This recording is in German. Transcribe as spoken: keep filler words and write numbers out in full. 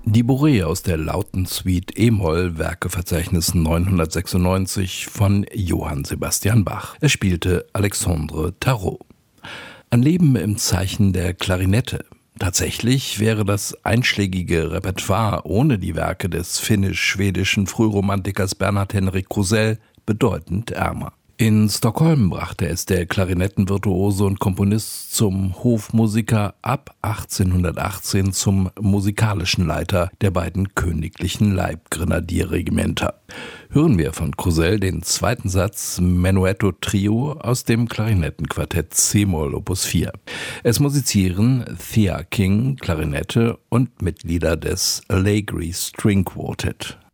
Die Bourrée aus der Lautensuite e-Moll, Werkeverzeichnis neunhundertsechsundneunzig von Johann Sebastian Bach. Er spielte Alexandre Tarot. Ein Leben im Zeichen der Klarinette. Tatsächlich wäre das einschlägige Repertoire ohne die Werke des finnisch-schwedischen Frühromantikers Bernhard Henrik Krusell bedeutend ärmer. In Stockholm brachte es der Klarinettenvirtuose und Komponist zum Hofmusiker, ab achtzehnhundertachtzehn zum musikalischen Leiter der beiden königlichen Leibgrenadierregimenter. Hören wir von Krusell den zweiten Satz Menuetto Trio aus dem Klarinettenquartett c-Moll Opus vier. Es musizieren Thea King, Klarinette und Mitglieder des Allegri String Quartet.